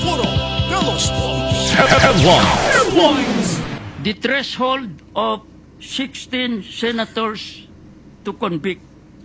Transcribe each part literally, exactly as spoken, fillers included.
Puro Carlos. Headlines. The threshold of sixteen senators to convict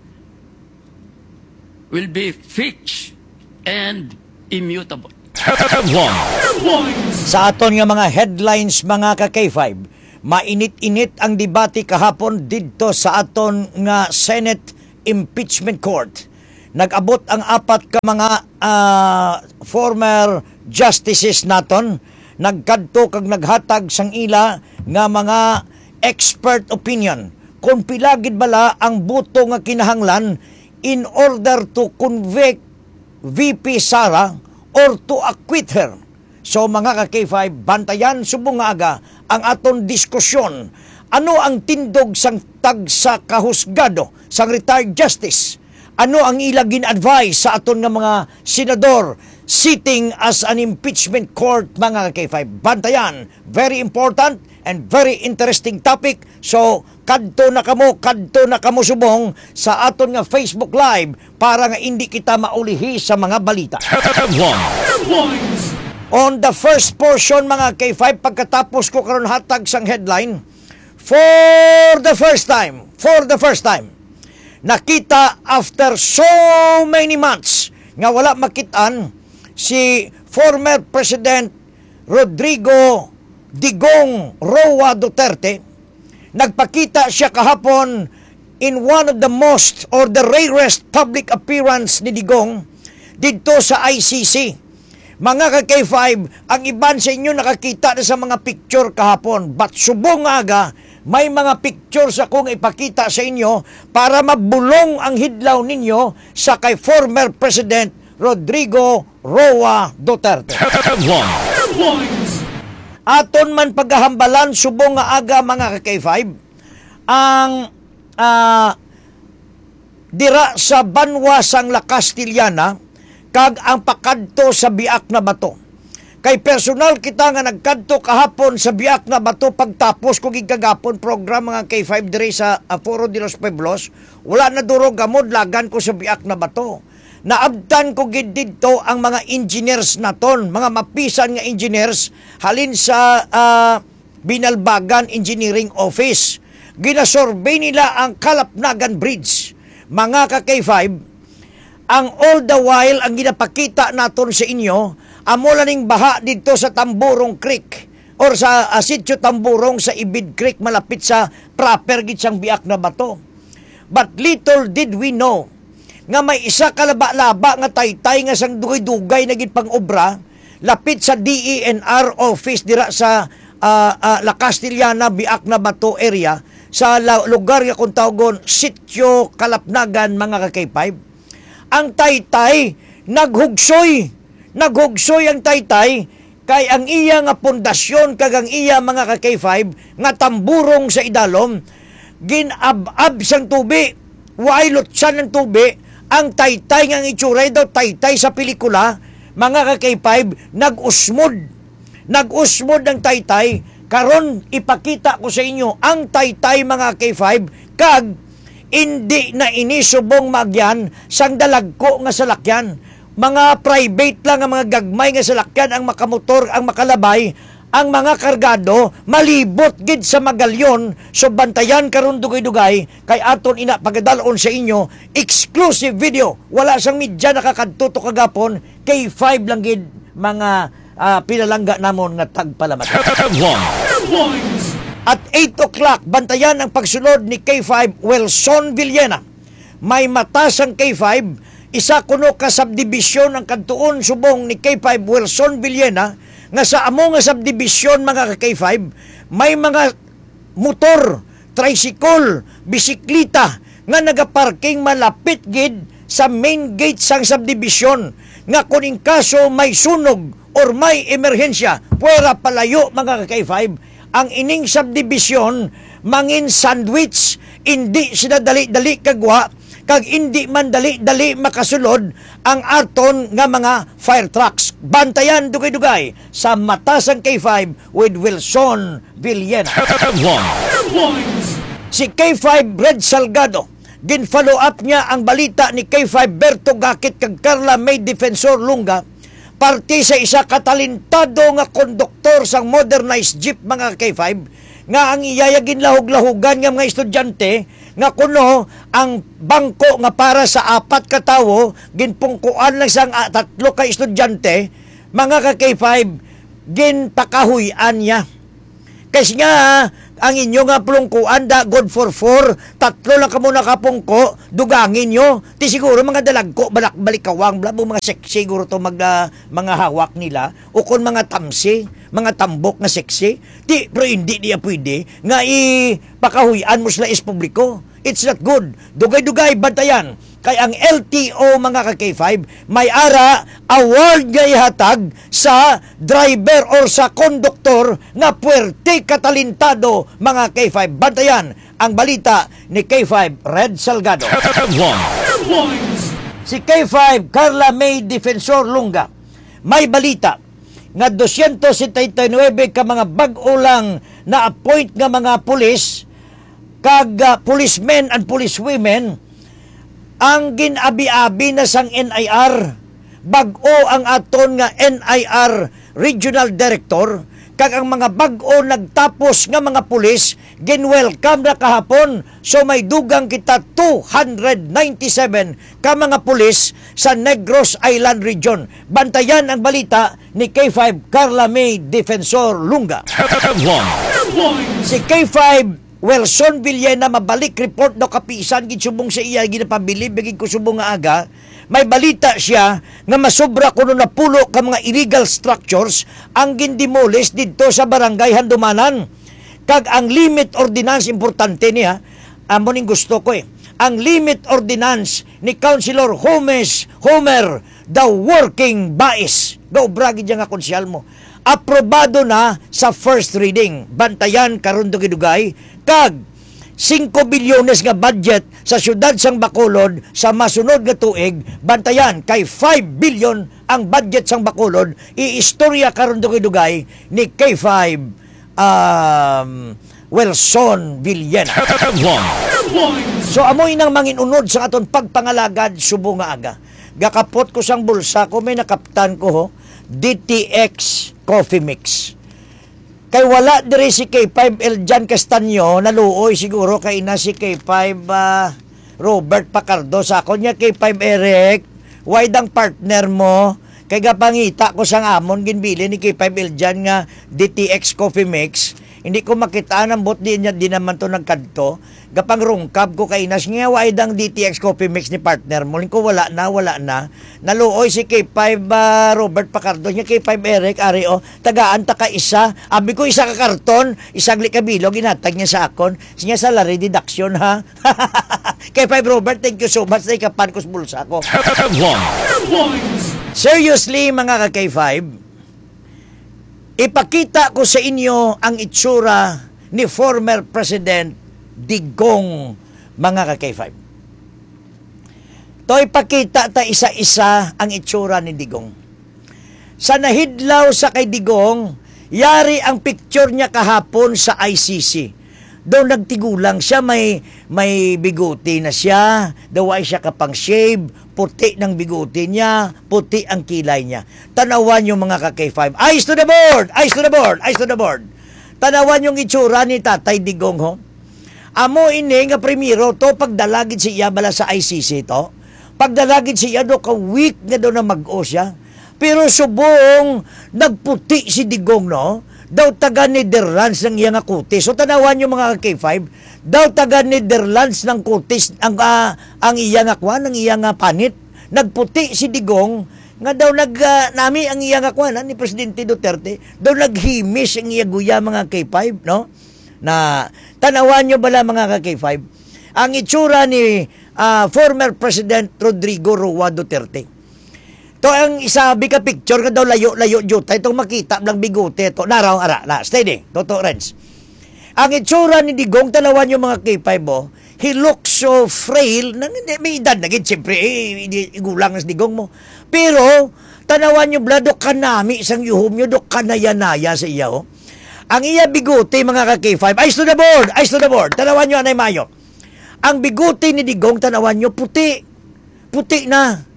will be fixed and immutable. Headlines. Sa aton nga mga headlines mga ka K five, mainit-init ang debate kahapon didto sa aton nga Senate Impeachment Court. Nag-abot ang apat ka mga uh, former justices naton, nagkadto kag naghatag sang ila nga mga expert opinion kung pilagid bala ang buto nga kinahanglan in order to convict V P Sara or to acquit her. So mga ka K five, bantayan subong nga aga ang aton diskusyon. Ano ang tindog sang tagsa kahusgado sang retired justice? Ano ang ila gin-advise sa aton nga mga senador sitting as an impeachment court mga ka K five? Bantayan, very important and very interesting topic. So kadto na kamo, kadto na kamo subong sa aton nga Facebook Live para nga hindi kita maulihi sa mga balita. Headlines. On the first portion mga K five, pagkatapos ko karon hatag sang headline, for the first time, for the first time, nakita after so many months nga wala makitaan si former President Rodrigo Digong Roa Duterte. Nagpakita siya kahapon in one of the most or the rarest public appearance ni Digong dito sa I C C. Mga ka K five, ang iban sa inyo nakakita na sa mga picture kahapon. But subong aga, may mga pictures akong ipakita sa inyo para mabulong ang hidlaw ninyo sa kay former President Rodrigo Roa Duterte. Headlines. Aton man paghahambalan subong nga aga mga ka K five, ang uh, dira sa banwa sang La Castillana kag ang pakadto sa biak na bato. Kay personal kita nga nagkadto kahapon sa biak na bato pagtapos ko gigagapon program mga K five diri sa uh, Foro de los Pueblos, wala na durog gamod lagan ko sa biak na bato. Naabtan ko gid didto ang mga engineers naton, mga mapisan nga engineers halin sa uh, Binalbagan Engineering Office. Ginasurvey nila ang Kalapnagan Bridge. Mga ka K five, ang all the while ang ginapakita naton sa inyo, amo laning baha dito sa Tamburong Creek or sa uh, Sitio Tamburong sa Ibid Creek malapit sa proper gid sang biak na bato. But little did we know nga may isa kalaba-laba nga taytay nga sang dugay-dugay na gid pang-obra lapit sa D E N R office dira sa uh, uh, La Castillana biak na bato area sa lugar nga kung tawgon Sitio Kalapnagan mga ka K five. Ang taytay naghugsoy, naghugsoy ang taytay kay ang iya nga pundasyon kag ang iya mga ka K five nga tamburong sa idalom ginab-ab sang tubi, wailot siya ng tubi. Ang taytay nga itsuray daw taytay sa pelikula mga ka K five, nag-usmod nag-usmod ang taytay. Karon ipakita ko sa inyo ang taytay mga K five kag hindi na inisubong magyan sang dalagko nga salakyan. Mga private lang ang mga gagmay nga salakyan ang makamotor, ang makalabay. Ang mga kargado malibot gid sa magalyon. So bantayan karon dugay-dugay kay aton ina pagadalon sa inyo exclusive video. Wala sang media nakakadto kagapon. K five lang gid mga uh, pinalangga namon nga tagpalamat. Headlines. At eight o'clock, bantayan ang pagsunod ni K five Wilson Villena. May mata sang K five, isa kuno ka subdivision ang kadtuon subong ni K five Wilson Villena nga sa amo nga subdivision mga ka K five, may mga motor, tricycle, bisikleta nga nagaparking malapit gid sa main gate sang subdivision nga kuning kaso may sunog or may emerhensya, puwera palayo mga ka K five. Ang ining subdivision mangin sandwich, hindi sila dali-dali kagwa kag hindi man dali-dali makasulod ang aton nga mga fire trucks. Bantayan dugay-dugay sa mata sang K five with Wilson Villena. Headlines. Si K five Red Salgado, gin-follow up niya ang balita ni K five Berto Gakit kag Carla May Defensor Lunga parte sa isa katalintado nga konduktor sang modernized jeep mga K five nga ang iyayagin lahog-lahugan nga mga estudyante nga kuno ang bangko nga para sa apat ka tawo ginpungkuan lang sang ah, tatlo ka estudyante mga ka K five ginpakahuyan niya. Kasi nga, ang inyo nga plungkuan da good for four, tatlo lang ka muna kapungko, dugangin nyo. Ti siguro mga dalagko, balak balikawang, blabo mga sexy, siguro to mag, uh, mga hawak nila. O kung mga tamsi, mga tambok na sexy. Ti, pero hindi niya pwede, nga ipakahuyan mo sila is publiko. It's not good. Dugay-dugay, bantayan. Kaya ang L T O mga ka K five, may ara award nga ihatag sa driver or sa konduktor na puwerte katalintado mga K five. Bantayan ang balita ni K five Red Salgado. Headlines. Si K five Carla May Defensor Lunga, may balita nga two seventy-nine ka mga bag-o lang na appoint nga mga pulis kag uh, policemen and policewomen ang ginabi-abi na sang N I R. Bag-o ang aton nga N I R Regional Director kag ang mga bag-o nagtapos nga mga pulis gin-welcome na kahapon. So may dugang kita two hundred ninety-seven ka mga pulis sa Negros Island Region. Bantayan ang balita ni K five Carla May Defensor Lunga. Headlines. Si K five Wilson Villena mabalik report no kapisan gitsubong sa iya ginapabili bigig ko subong nga aga. May balita siya nga masobra kuno na pulo ka mga illegal structures ang gindemolish didto sa barangay Handumanan. Kag ang limit ordinance importante niya, amo ning gusto ko eh. Ang limit ordinance ni Councilor Homes Homer the working bais. Go bragi diyan nga konsyal mo. Aprobado na sa first reading. Bantayan karon dugay-dugay kag five bilyones nga budget sa syudad sang Bacolod sa masunod nga tuig. Bantayan kay five billion ang budget sang Bacolod. Iistorya karon dugay-dugay ni K five um, Wilson Villena. Headlines. So amoy nang manginunod sa aton pagpangalagad subong nga aga. Gakapot ko sang bulsa ko, may nakaptan ko ho, D T X Coffee Mix. Kay wala diri si K five Eljan Castanyo, naluoy siguro kay na si K five uh, Robert Pacardo sa akon niya K five Eric, wide ang partner mo. Kay gapangita ko sang amon ginbili ni K five Eljan nga D T X Coffee Mix. Hindi ko makita ang bot di niya di naman to nagkadto. Gapang rungkab ko kay Inas nga wide ang D T X Coffee Mix ni partner mo. Ko wala na, wala na. Naluoy si K five uh, Robert Pacardo niya K five Eric ari o tagaan ta ka isa. Abi ko isa ka karton, isang likabilo ginatag niya sa akon. Sinya salary deduction ha. K five Robert, thank you so much na ikapan ko sa bulsa ko. Headlines. Seriously mga ka K five, ipakita ko sa inyo ang itsura ni former President Digong mga ka K five. To ipakita ta isa-isa ang itsura ni Digong. Sa nahidlaw sa kay Digong, yari ang picture niya kahapon sa I C C. Daw nagtigulang siya, may may biguti na siya, daw ay siya kapang shave, puti ng biguti niya, puti ang kilay niya. Tanawan yung mga ka K five. Eyes to the board! Eyes to the board! Eyes to the board! Tanawan yung itsura ni Tatay Digong ho. Amo ini nga primero to pagdalagid siya bala sa I C C to. Pagdalagid siya do ka week nga do na mag-o siya. Pero subong nagputi si Digong no. Daw taga Netherlands ng iyang kutis. So tanawan yung mga K five, daw taga Netherlands ng kutis ang uh, ang iyang akwan, ang iyang panit. Nagputi si Digong nga daw nag uh, nami ang iyang akwan ni Presidente Duterte. Daw naghimis ang iyang guya mga K five no. Na tanawan nyo bala mga ka K five ang itsura ni uh, former President Rodrigo Roa Duterte. To ang isabi ka picture ka daw layo-layo juta itong makita lang bigote to naraw ara na steady toto Renz. Ang itsura ni Digong tanawan nyo mga K five oh, he looks so frail na may edad na gid siyempre eh, igulang sa Digong mo. Pero tanawan nyo bla do kanami isang yuhom nyo do kanayanaya sa iya oh. Ang iya biguti mga ka K five, eyes to the board, eyes to the board. Tanawan nyo anay mayo. Ang biguti ni Digong tanawan nyo puti. Puti na.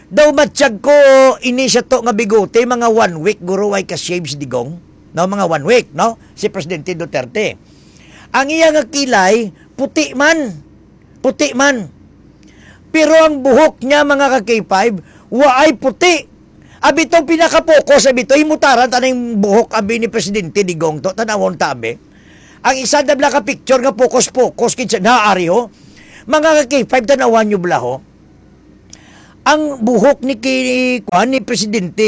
Daw matsyag ko ini siya to nga bigote mga one week guro ay ka-shave si Digong. No, mga one week, no? Si Presidente Duterte. Ang iya nga kilay puti man. Puti man. Pero ang buhok niya mga ka-K five, waay puti. Abi itong pinaka-focus, abi ito, imutaran tanang buhok abi ni Presidente Digong to, tanawon tabi. Ang isa na bla ka-picture nga focus-focus, kinsa naari ho. Mga ka-K five, tanawan nyo bla ho. Ang buhok ni, Kwan, ni Presidente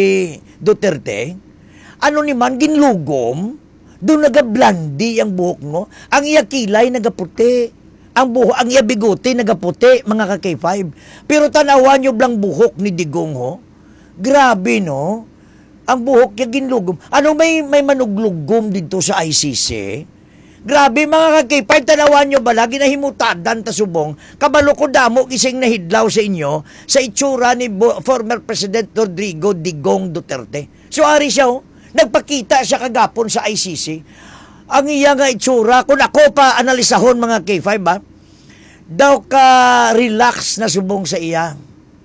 Duterte, ano ni man, ginlugom, doon nagablandi ang buhok mo. Ang iya kilay, nagaputi. Ang buhok, ang iya bigote, nagaputi, mga ka-K five. Pero tanawan nyo blang buhok ni Digong, ho? Grabe, no? Ang buhok niya ginlugom. Ano may, may manuglugom dito sa I C C? Grabe, mga ka-K five, tanawan nyo ba? Lagi nahimutadan ta subong. Kabalo ko damo, gising nahidlaw sa inyo sa itsura ni Bo- former President Rodrigo Digong Duterte. So, ari siya, ho? Nagpakita siya kagapon sa I C C. Ang iya nga itsura, kung ako pa analisahon mga K five, ba? Daw ka relax na subong sa iya.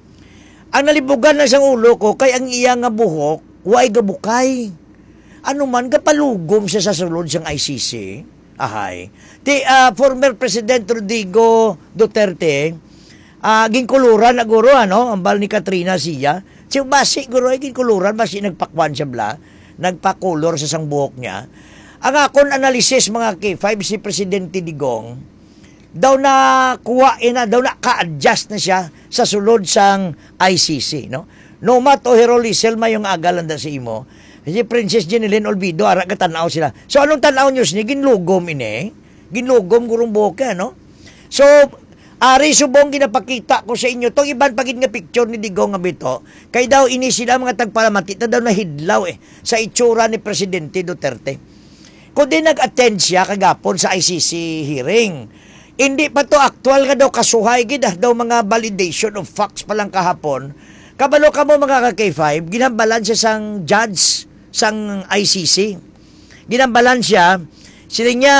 Ang nalibugan na siyang ulo ko, kay ang iya nga buhok, huwag gabukay. Ano man, kapalugom siya sa sulod siyang I C C. Ahay. Ti, uh, former President Rodrigo Duterte, uh, ginkuluran na guro, ano, ang bal ni Katrina siya. Si basi, guro, ay ginkuluran, basi nagpakwan siya bla, nagpakulor sa sang buhok niya. Ang akon analysis, mga K five, si Presidente Digong, daw na kuwain na, daw na ka-adjust na siya sa sulod sang I C C, no? No mato herolisel mayong agalan da sa imo. Si Princess Jeneline Olvido, ara ka tanaw sila. So, anong tanaw nyo siya? Ginlugom ini. Ginlugom gurong buhok no? So, ari subong ginapakita ko sa inyo. Itong iban pagid nga picture ni Digong nga bito, kay daw ini sila mga tagpalamati, na daw nahidlaw eh, sa itsura ni Presidente Duterte. Kung di nag-attend siya kagapon sa I C C hearing, hindi pa to actual nga daw kasuhay, gida daw mga validation of facts pa lang kahapon. Kabalo ka mo mga ka-K five, ginambalan siya sang judge sang I C C. Ginambalan siya, sila niya,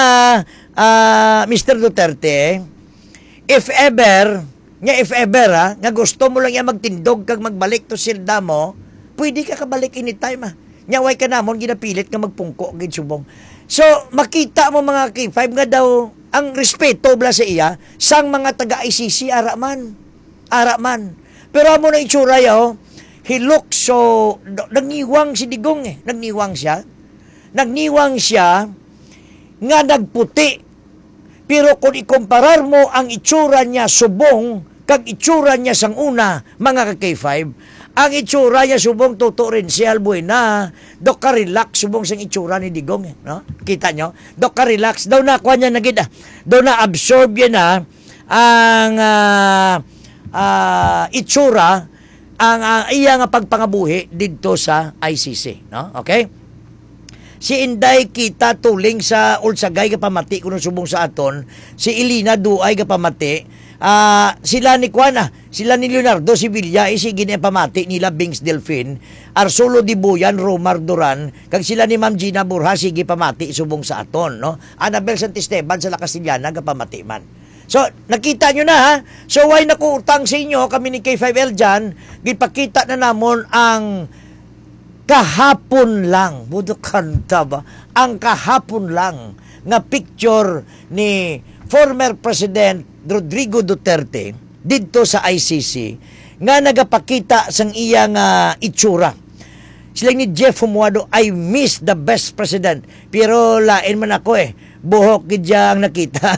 uh, Mister Duterte, if ever, nga if ever ha, nga gusto mo lang yan magtindog kag magbalik to silda mo, pwede ka kabalik anytime ha. Nyaway ka namon, ginapilit ka magpungko, ginsubong. So, makita mo mga K five nga daw, ang respeto bla sa iya, sang mga taga-I C C, araman. Araman. Pero amo na itsura yaw, he looks so, nagniwang si Digong eh, nagniwang siya. Nagniwang siya, nga nagputi. Pero kung ikomparar mo ang itsura niya subong, kag itsura niya sang una, mga ka-K five, ang itsura niya subong toto rin si Albuena, do ka relax subong sang itsura ni Digong eh, no? Kita nyo? Do ka relax, daw na kuha niya nagida, daw na absorb yan na ang uh, uh, itsura, ang uh, iya nga pagpangabuhi dito sa I C C, no? Okay? Si Inday kita tuling sa Ulsagay ka pamati kuno subong sa aton, si Elina Duay ka pamati. Uh, sila ni Kuana, sila ni Leonardo Sevilla, isi gini pamati nila Bings Delfin, Arsulo Dibuyan, Romar Duran, kag sila ni Ma'am Gina Burha, sige pamati subong sa aton, no? Annabel Santisteban sa La Castillana ka pamati man. So, nakita nyo na ha. So, why nakuutang sa inyo, kami ni K five L dyan, gipakita na namon ang kahapon lang, budok kanta ba? Ang kahapon lang nga picture ni former President Rodrigo Duterte dito sa I C C nga nagapakita sang iyang uh, itsura. Sila ni Jeff Humuado, I miss the best president. Pero lain man ako eh. Buhok kidya ang nakita.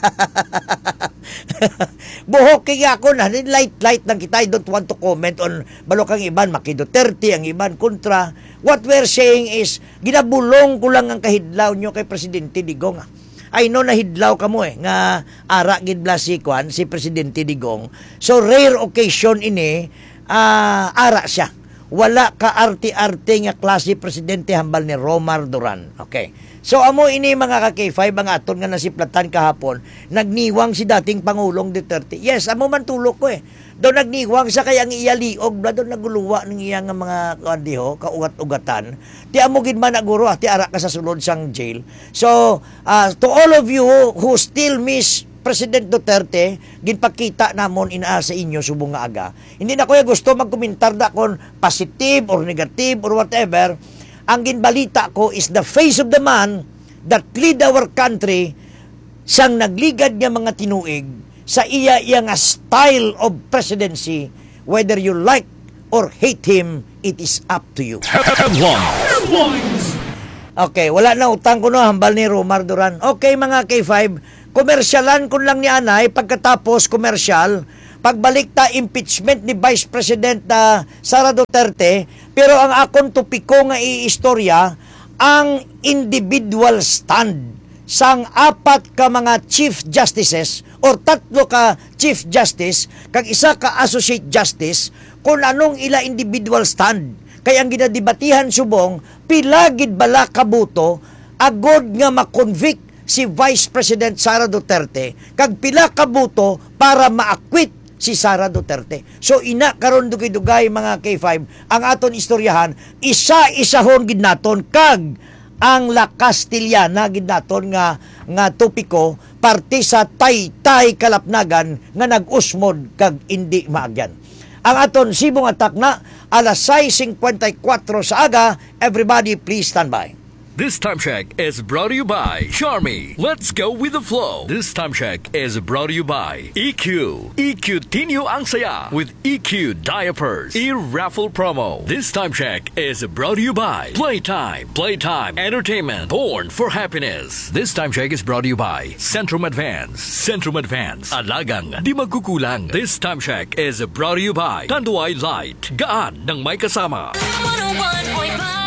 Buhok kaya ako na. Light-light lang kita. I don't want to comment on balok ang iban. Maki Duterte, ang iban kontra. What we're saying is, ginabulong ko lang ang kahidlaw nyo kay Presidente Digong. I know na hidlaw ka mo eh, nga ara gid bla si Kwan, si Presidente Digong. So rare occasion ini, uh, ara siya. Wala ka arte-arte nga klase presidente hambal ni Romar Duran. Okay. So amo ini mga ka-K five ang aton nga nasiplatan kahapon, nagniwang si dating Pangulong Duterte. Yes, amo man tulok ko eh. Do nagniwang sa kayang iyaliog, bla do naguluwa ng iya nga mga kandiho, kaugat-ugatan. Ti amo gid man naguro, ti ara ka sa sulod sang jail. So, uh, to all of you who still miss President Duterte ginpakita namon inaa sa inyo subong nga aga. Hindi na ko gusto magkomentar da kon positive or negative or whatever. Ang ginbalita ko is the face of the man that lead our country sang nagligad nga mga tinuig sa iya iya nga style of presidency. Whether you like or hate him, it is up to you. Headline. Headlines. Okay, wala na utang ko no, hambal ni Romar Duran. Okay mga K five, komersyalan ko lang ni Anay, pagkatapos komersyal, pagbalik ta impeachment ni Vice President uh, Sara Duterte, pero ang akong tupiko nga iistorya, ang individual stand sang apat ka mga Chief Justices or tatlo ka Chief Justice kag isa ka Associate Justice kung anong ila individual stand. Kaya ang ginadibatihan subong, pilagid bala kabuto agod nga makonvict si Vice President Sara Duterte kag pila kabuto para ma-acquit si Sara Duterte. So ina karon dugay-dugay mga K five ang aton istoryahan, isa-isahon gid naton kag ang La Castillana gid naton nga nga topiko parte sa tay-tay kalapnagan nga nag-usmod kag indi maagyan. Ang aton sibong atak na alas sais fifty-four sa aga. Everybody please stand by. This time check is brought to you by Charmy. Let's go with the flow. This time check is brought to you by E Q. E Q Tinyo ang saya with E Q Diapers. E-raffle promo. This time check is brought to you by Playtime. Playtime Entertainment. Born for happiness. This time check is brought to you by Centrum Advance. Centrum Advance. Alagang di magkukulang. This time check is brought to you by Tanduay Light. Gaan ng may kasama. one oh one point five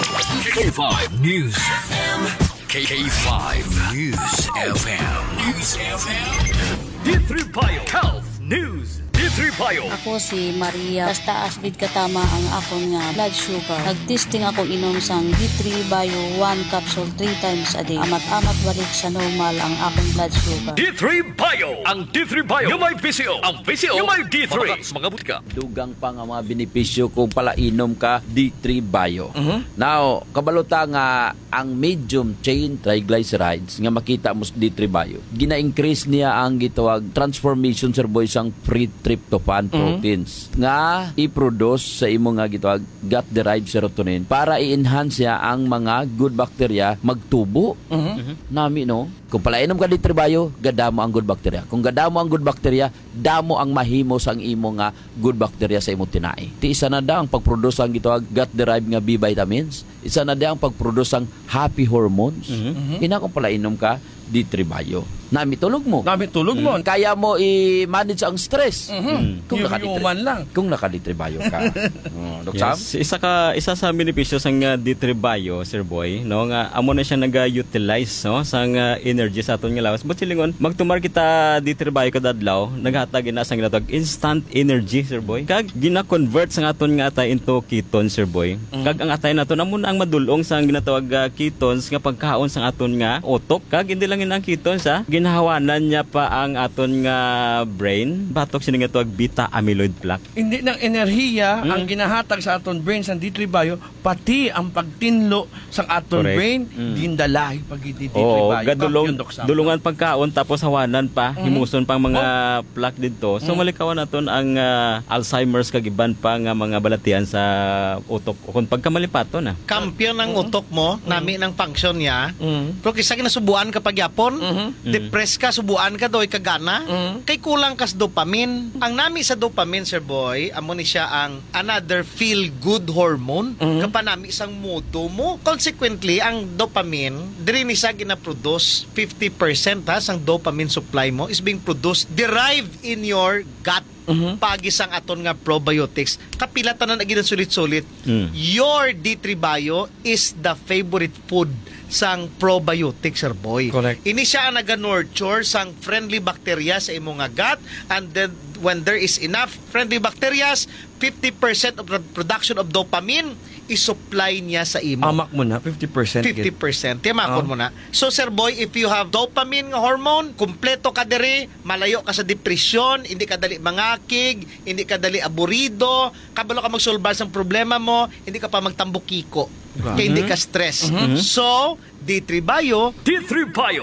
K five News F M. K five News F M. News F M. D three Bio Health News. D three Bio. Ako si Maria. Basta asbid katama ang akong nga blood sugar. Nag-testing ako inom sang D three Bio one capsule three times a day. Amat-amat balik sa normal ang akong blood sugar. D three Bio. Ang D three Bio. Yung may P C O. Ang P C O. Yung may D three. Mga butika. Dugang pa nga mga benepisyo kung pala inom ka D three Bio. Uh-huh. Now, kabalota nga ang medium chain triglycerides nga makita mo sa D three Bio. Gina-increase niya ang gitawag transformation sir boy sang free tryptophan proteins mm-hmm. nga i-produce sa imo nga gitawag gut-derived serotonin para i-enhance niya ang mga good bacteria magtubo. Mm-hmm. Nami no, kung palainom ka D three Bio, gadamo ang good bacteria. Kung gadamo ang good bacteria, damo ang mahimo sang imo nga good bacteria sa imo tinai. Ti isa na da ang pagproduce ang gitawag gut-derived nga B vitamins. Isa na da ang pagproduce ang happy hormones. Mm-hmm. Ina kung palainom ka D three Bio. Nami tulog mo. Nami tulog mo. Mm. Kaya mo i-manage ang stress. Mm-hmm. Kung naka lang. Kung naka D three Bio ka. oh, Dok Sam? Yes. Isa ka isa sa benepisyo sang uh, D three Bio, Sir Boy, no nga amo na siya naga-utilize no sang uh, energy sa aton nga lawas. But silingon magtumar kita D three Bio kada adlaw, naghatag ina sang ginatawag instant energy, Sir Boy. Kag gina-convert sang aton nga atay into ketones, Sir Boy. Mm-hmm. Kag ang atay naton amo ang madulong sang ginatawag uh, ketones nga pagkaon sang aton nga utok. Kag hindi lang ang ketones ha, ginahawanan niya pa ang aton nga brain. Batok sining ito beta amyloid plaque. Hindi ng enerhiya Mm. ang ginahatag sa aton brain sa D three Bio, pati ang pagtinlo sa aton Correct. brain, Mm. gindalahi pag D three Oo, Bio. gadulong, Yun, Dok Sam. dulungan pagkaon tapos hawanan pa, Mhm. himuson pang mga plaque dito. So malikawan naton ang ah, Alzheimer's kag iban pa nga mga balatian sa utok kung pagkamalipaton na. Kampiyon ng utok mo, nami ng function niya. Mm. Pero kisa kinasubuan ka pagyapon, Mhm. depress ka, subuan ka doy kagana, Mhm. kay kulang kas dopamine. Ang nami sa dopamine, Sir Boy, amo ni siya ang another feel-good hormone. Mhm. Kapanami isang moto mo. Consequently, ang dopamine, diri ni siya gina-produce fifty percent ha, sang dopamine supply mo is being produced, derived in your gut. Mhm. Pagisang aton nga probiotics, kapila tanan na gidan sulit-sulit. Mm. Your D three Bio is the favorite food sang probiotic, Sir Boy. Correct. Ini siya ang naga-nurture sang friendly bacteria sa imong nga gut, and then when there is enough friendly bacteria, fifty percent of the production of dopamine is-supply niya sa imo. Amak mo na, fifty percent. fifty percent. Tiyamakon Oh. mo na. So, Sir Boy, if you have dopamine nga hormone, kumpleto ka diri, malayo ka sa depresyon, hindi ka dali mangakig, hindi ka dali aburido, kabalo ka magsolbar sa problema mo, hindi ka pa magtambukiko. Kaya hindi ka stress. So, D three Bio, D three Bio. D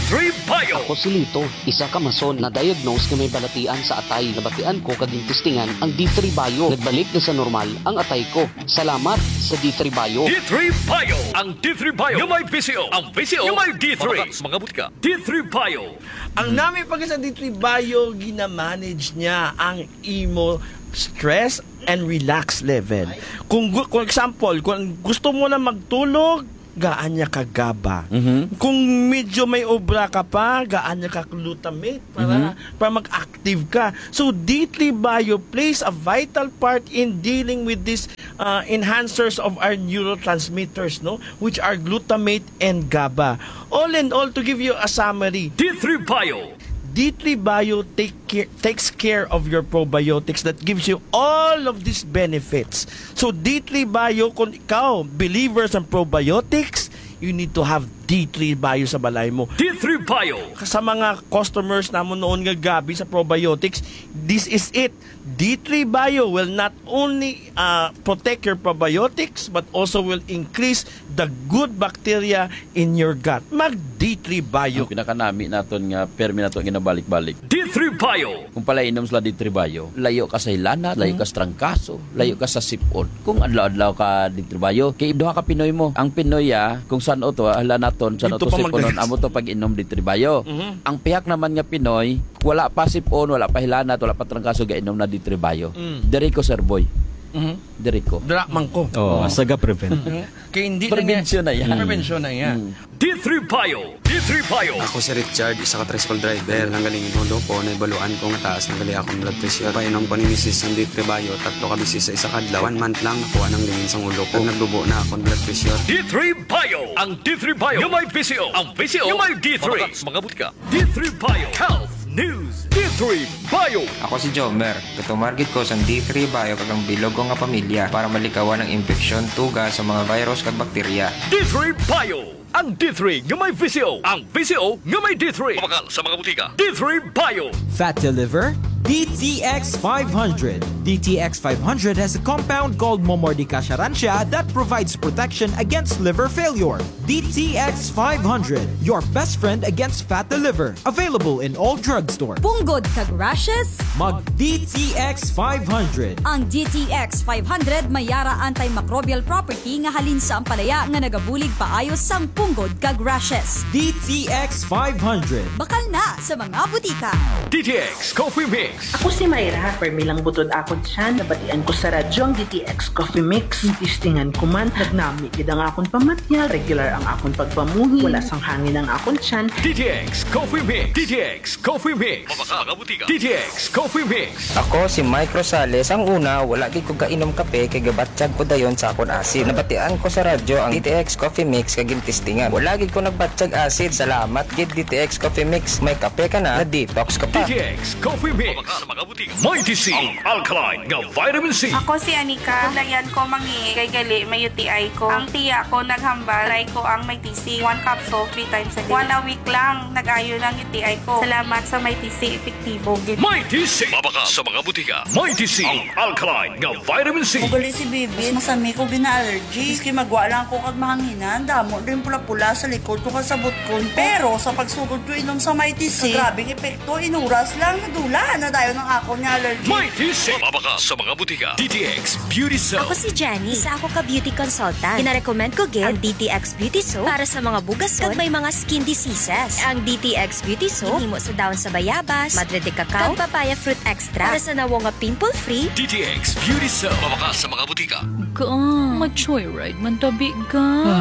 three Bio. Ako si Lito, isa ka mason na diagnose na may balatian sa atay. Nabatian ko kaging testingan ang D three Bio. Nagbalik na sa normal ang atay ko. Salamat sa D three Bio. D three Bio. Ang D three Bio yung may P C O. Ang P C O yung may D three. Mga butika. D three Bio. Ang namin pag sa D three Bio, ginamanage niya ang imo stress and relax level. Kung, gu- kung example, kung gusto mo na magtulog, gaan niya ka GABA. Mhm. Kung medyo may obra ka pa, gaan niya ka glutamate para, para mag-active ka. So, D three Bio plays a vital part in dealing with these uh, enhancers of our neurotransmitters, no? Which are glutamate and GABA. All in all, to give you a summary, D three Bio. D three Bio take care, takes care of your probiotics that gives you all of these benefits. So D three Bio, kung ikaw, believer sa probiotics, you need to have D three Bio sa balay mo. D three Bio. Sa mga customers namon noon nga gabi sa probiotics, this is it. D three Bio will not only uh, protect your probiotics but also will increase the good bacteria in your gut. Mag D three Bio. Ang pinakanami naton nga permi nato ginabalik-balik. D three Bio. Kung pala inom sila D three Bio, layo ka sa hilana, layo ka sa trangkaso, layo ka sa sipon. Kung adlaw-adlaw ka D three Bio, kay duha ka Pinoy mo. Ang Pinoy ah, kung saan o to, hala naton, saan o Dito to pa siponon, magdagas. amo to pag inom D three Bio. Mhm. Ang piyak naman nga Pinoy, wala pa sipon, wala pa hilana, wala pa trangkaso, ga inom na D three Bio. Mm. Diri ko, sir boy. Mhm. Diri ko. Drakman ko. Oh, saga prevent. Kaya hindi Prevention na yan. Prevention na yan. D three Bio. D three Bio. Ako si Richard, isa ka tricycle driver. Nanggaling inulo ko, naibaluan ko nga taas, nanggali akong blood pressure. Painom ko ni Missus ng D three Bio, tatlo ka bisis sa isa kadlaw. One month lang, nakuha ng lingin sa ulo ko. Nagdubo na akong blood pressure. D three Bio. Ang D three Bio yung may P C O. Ang P C O yung may D three. Mga butika. D three Bio. Health News. D three Bio. Ako si Jomer. Katumargit ko sa D three Bio kagang bilog ko nga pamilya para malikawan ang infeksyon, tuga sa mga virus kag bakterya. D three Bio. Ang D three nga may P C O. Ang P C O nga may D three. Pamakal sa mga butika. D three Bio. Fatty liver? D T X five hundred. D T X five hundred has a compound called Momordica charantia that provides protection against liver failure. D T X five hundred, your best friend against fatty liver. Available in all drugstores. Punggod kag rashes? Mag D T X five hundred. Ang D T X five hundred may yara antimicrobial property nga halin sa ampalaya nga nagabulig paayos sang punggod kag rashes. D T X five hundred. Bakal na sa mga butika. D T X Coffee Mix. Ako si Mayra, permilang butod akon siya, nabatian ko sa radyo ang D T X Coffee Mix. Tistingan ko man, nagnami gid ang akon pamatyal, regular ang akon pagpamuhi, wala sang hangin ang akon tiyan. D T X Coffee Mix. D T X Coffee Mix. Pamakal mga butika. D T X Coffee Mix. Ako si Mike Rosales. Ang una, wala gid ko kainom kape kay gabatsyag ko dayon sa akon acid. Nabatian ko sa radyo ang D T X Coffee Mix kag tistingan. Wala gid ko nagbatsyag acid. Salamat gid D T X Coffee Mix. May kape ka na, na-detox ka pa. D T X Coffee Mix. Mighty C, ang alkaline nga vitamin C. Ako si Anika. Layan ko mangi kay gali may U T I ko. Ang tiya ko naghambal. Try ko ang Mighty C. One capsule, three times a day. One a week lang. Nag-ayo ng U T I ko. Salamat sa Mighty C. Epektibo. Mighty C. Mabaka sa mga butika. Mighty C, ang alkaline nga vitamin C. Mugali si Bibi. Masami ko gina-allergy. Iski magwa lang ko kag mahanginan. Damo din pula-pula sa likod ko kasabot ko. Pero sa pagsugod ko inom sa Mighty C, grabing epekto. Inuras lang. Nadula na tayo ng ako niya allergy. Mighty C. Mabaka sa mga butika. D T X Beauty Soap. Ako si Jenny. Isa ako ka beauty consultant. Gina-recommend ko gid ang D T X Beauty Soap para sa mga bugas kag may mga skin diseases. Ang D T X Beauty Soap himo sa dahon sa bayabas, madre de cacao, kag papaya fruit extra para sa nawo nga pimple-free. D T X Beauty Soap. Mabaka sa mga butika. Ka, mag-joyride man tabi ka.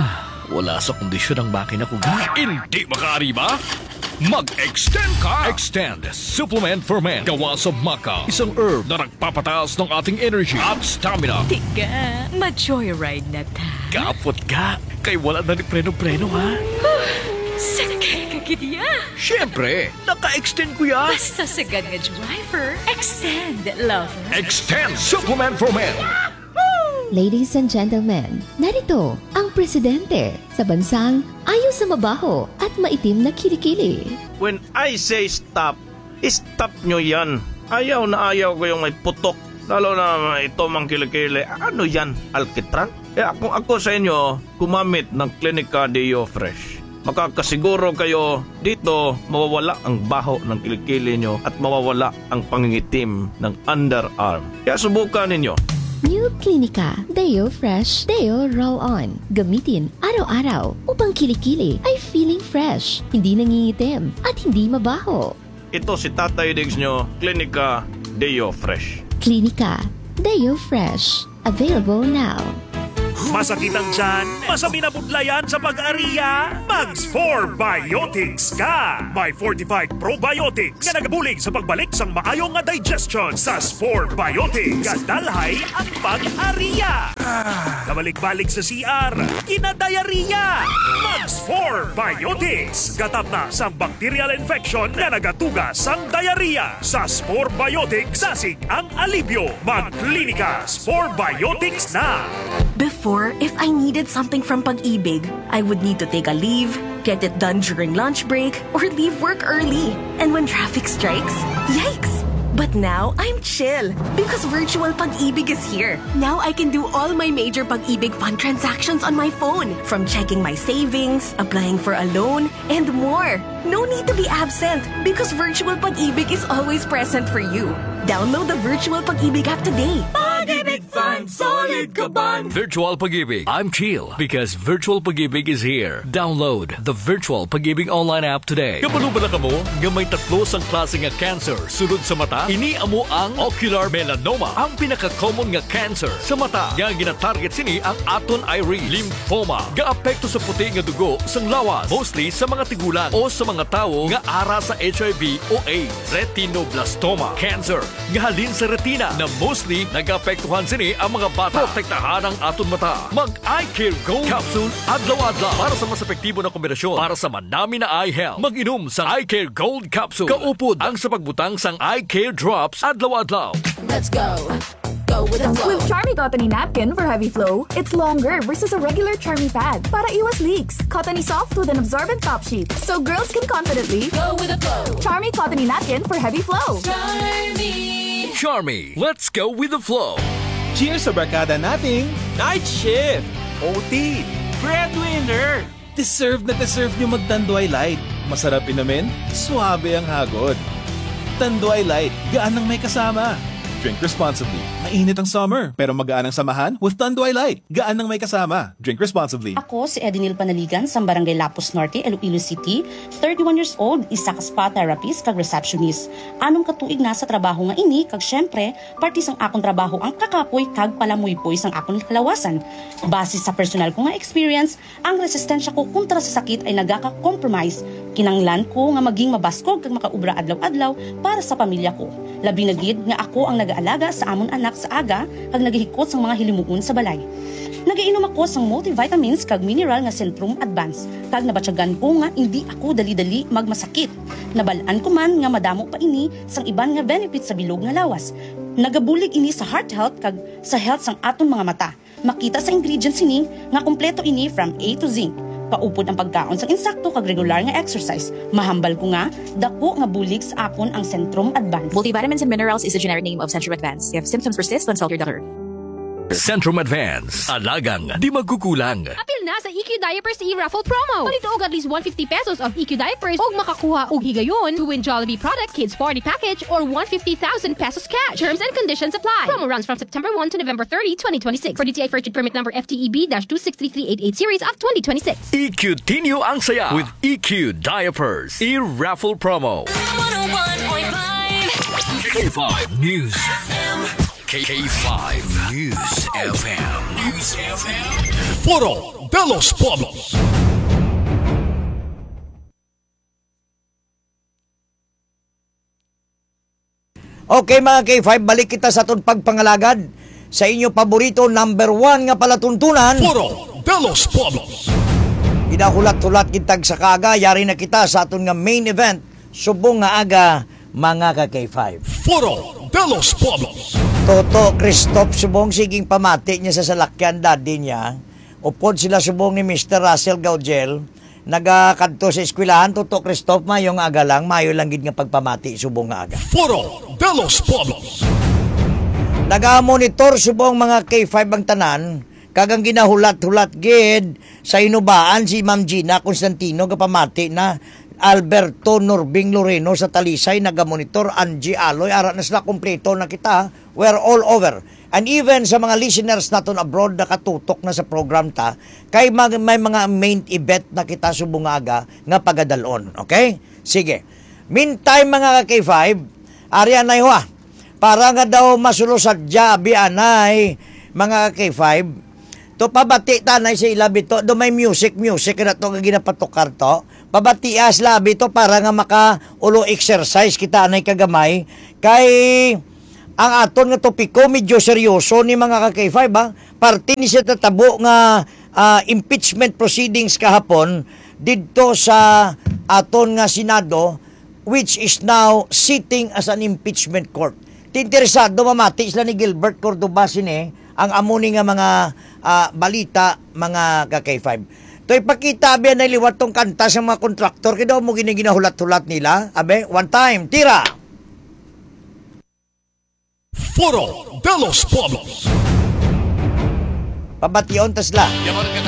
Wala sa kondisyon ang makina ko. Hindi makaari ba? Mag-extend ka! Extend Supplement for Men. Gawa sa maca. Isang herb na nagpapataas ng ating energy at stamina. Tiga, mag-joyride na ta. Kapot ka. Kay wala na ni preno-preno, ha? Sakay ka gidya. Siyempre, naka-extend ko ya. Basta sagad nga driver. Extend, lover. Extend Supplement for Men. Ladies and gentlemen, narito ang presidente sa bansang ayaw sa mabaho at maitim na kilikili. When I say stop, stop nyo yan. Ayaw na ayaw ko yung may putok. Lalo na ito mang kilikili. Ano yan? Alkitran? Kaya kung ako sa inyo, kumamit ng Clinica Deo Fresh. makakasiguro kayo dito mawawala ang baho ng kilikili nyo at mawawala ang pangingitim ng underarm. Kaya subukan ninyo. New Clinica Deo Fresh Deo Roll-On. Gamitin araw-araw upang kilikili ay feeling fresh, hindi nangingitim at hindi mabaho. Ito si Tatay Diggs nyo, Clinica Deo Fresh. Clinica Deo Fresh. Available now. Masakit ang tiyan? Masami na budlayan sa pag-ariya? Mags four Biotics ka! May fortified probiotics na nagabulig sa pagbalik sang maayong nga digestion sa four Biotics. Kadalhay ang pag-ariya. Kabalik-balik sa C R, kinadayariya. Mags four Biotics. Katap na sang bacterial infection na nagatuga sang diarrhea. Sa four Biotics, sasig ang alibyo. Mag-klinika four Biotics na! Before, if I needed something from Pag-ibig, I would need to take a leave, get it done during lunch break, or leave work early. And when traffic strikes, yikes! But now, I'm chill because virtual Pag-ibig is here. Now I can do all my major Pag-ibig fund transactions on my phone, from checking my savings, applying for a loan, and more. No need to be absent because virtual Pag-ibig is always present for you. Download the virtual Pag-ibig app today. Pag-ibig Fund, solid ka ban! Virtual Pag-ibig. I'm chill because Virtual Pag-ibig is here. Download the Virtual Pag-ibig online app today. Kapalo ba na ka mo nga may tatlo sang klase nga cancer sulod sa mata? Ini amo ang ocular melanoma, ang pinaka-common nga cancer sa mata. Nga ginatarget sini ang aton iris, lymphoma. Gaapekto sa puti nga dugo sang lawas, mostly sa mga tigulang o sa mga tawo nga ara sa H I V o AIDS. Retinoblastoma cancer nga halin sa retina na mostly nag-apektuhan sini ang mga bata. Protektahan ang aton mata. Mag-Eye Care Gold Capsule adlaw-adlaw para sa mas epektibo na kombinasyon para sa manami na eye health. Mag-inom sa Eye Care Gold Capsule. Kaupod ang sa pagbutang sang Eye Care Drops adlaw-adlaw. Let's go. Go with the flow. With Charmy Cottony Napkin for heavy flow, it's longer versus a regular Charmy pad para iwas leaks. Cottony soft with an absorbent top sheet, so girls can confidently go with the flow. Charmy Cottony Napkin for heavy flow. Charmy. Charmy. Let's go with the flow. Cheers sa barkada nating Night Shift, O T, Breadwinner. Deserve na deserve nyo mag-Tanduay Light. Masarap inamin, suabe ang hagod. Tanduay Light, gaan ang may kasama. Drink responsibly. Mainit ang summer, pero magaan ang samahan with Tanduay Light. Gaan ang may kasama. Drink responsibly. Ako si Edenil Panaligan sa Barangay Lapus Norte, Iloilo City. thirty-one years old, isa ka spa therapist kag receptionist. Anong katuig na sa trabaho nga ini, kag syempre, parte sang akong trabaho ang kakapoy kag palamuypoy sang akong kalawasan. Base sa personal ko nga experience, ang resistensya ko kontra sa sakit ay nagaka-compromise. Kinanglan ko nga maging mabaskog kag makaubra adlaw-adlaw para sa pamilya ko. Labi na gid nga ako ang nag-aalaga sa amon anak sa aga kag nagihikot sang mga hilimuon sa balay. Nagainom ako sang multivitamins kag mineral nga Centrum Advance kag nabatyagan ko nga hindi ako dali-dali magmasakit. Nabalaan ko man nga madamo pa ini sang iban nga benefits sa bilog nga lawas. Nagabulig ini sa heart health kag sa health sang aton mga mata. Makita sa ingredients ini nga kompleto ini from A to Z. Paupod ang pagkaon sa insakto kag regular nga exercise. Mahambal ko nga, dako nga bulig sa akon ang Centrum Advance. Multivitamins and minerals is the generic name of Centrum Advance. If symptoms persist, consult your doctor. Centrum Advance. Alagang di magkukulang. Apil na sa E Q Diapers e-raffle promo. Palito og at least one hundred fifty pesos of E Q Diapers og makakuha og higayon to win Jollibee product Kids Party Package or one hundred fifty thousand pesos cash. Terms and conditions apply. Promo runs from September first to November thirtieth, twenty twenty-six. For D T I First Permit Number F T E B two six three three eight eight series of twenty twenty-six. E Q Tinyo ang saya with E Q Diapers e-raffle promo. one oh one point five K five News F M. K five News F M. News F M. Foro de los Pueblos. Okay mga K five, balik kita sa itong pagpangalagad sa inyo paborito number one nga palatuntunan. Foro de los Pueblos. Ginahulat-hulat kitag sa kaga, yari na kita sa aton nga main event, subong nga aga mga ka K five. Foro de los Pueblos. Toto Christoph subong siging pamati niya sa salakyan daddy niya. Upod sila subong ni Mister Russell Gaudel. Nagakadto sa eskwelahan. Toto Christoph, mayong aga lang. Mayo lang gid nga pagpamati subong nga aga. Foro de los Pueblos. Naga-monitor subong mga K five ang tanan. kagang ginahulat-hulat gid sa inubaan si Ma'am Gina Constantino kapamati na Alberto Norbing Loreno sa Talisay, nagamonitor Angie Aloy, ara na sila kompleto na kita, we're all over. And even sa mga listeners naton abroad nakatutok na sa program ta, kay mag, may mga main event na kita subungaga nga pagadalon. Okay? Sige. Meantime mga ka K five, ari anay ho ah, para nga daw masulusad jabi anay mga ka K five, to pabati tanay sa ilabi to, do may music, music na to nga ginapatukar to, pabati as labi to para nga maka ulo exercise kita anay kagamay, kay ang aton nga topiko medyo seryoso ni mga ka K five ha, parte ni siya tatabo nga uh, impeachment proceedings kahapon didto sa aton nga Senado, which is now sitting as an impeachment court. Tinteresado mamati sila ni Gilbert Cordoba sini ang amuni nga mga uh, balita mga ka K five. To ipakita abe na liwat tong kanta sa mga kontraktor kaya daw mo giniginahulat-hulat nila. Abe, one time, tira! Foro de los Pueblos. Pabation tasla.